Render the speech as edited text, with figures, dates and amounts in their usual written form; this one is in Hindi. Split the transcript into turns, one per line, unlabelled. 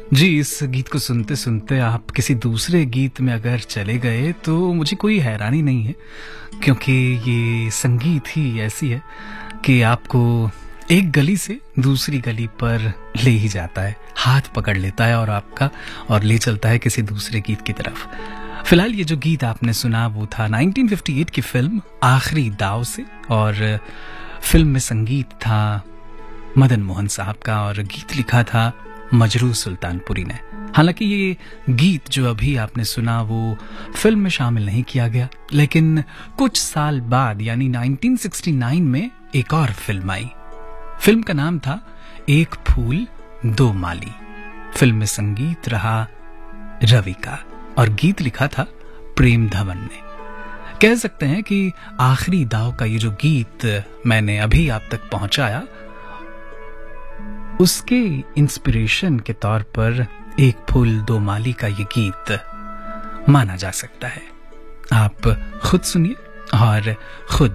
जी, इस गीत को सुनते सुनते आप किसी दूसरे गीत में अगर चले गए तो मुझे कोई हैरानी नहीं है, क्योंकि ये संगीत ही ऐसी है कि आपको एक गली से दूसरी गली पर ले ही जाता है, हाथ पकड़ लेता है और आपका और ले चलता है किसी दूसरे गीत की तरफ। फिलहाल ये जो गीत आपने सुना वो था 1958 की फिल्म आखिरी दाव से, और फिल्म में संगीत था मदन मोहन साहब का और गीत लिखा था मजरू सुल्तानपुरी ने। हालांकि ये गीत जो अभी आपने सुना वो फिल्म में शामिल नहीं किया गया, लेकिन कुछ साल बाद यानी 1969 में एक और फिल्म आई। फिल्म का नाम था एक फूल दो माली। फिल्म में संगीत रहा रवि का और गीत लिखा था प्रेम धवन ने। कह सकते हैं कि आखिरी दाव का ये जो गीत मैंने अभी आप तक पहुंचाया, उसके इंस्पिरेशन के तौर पर एक फूल दो माली का ये गीत माना जा सकता है। आप खुद सुनिए और खुद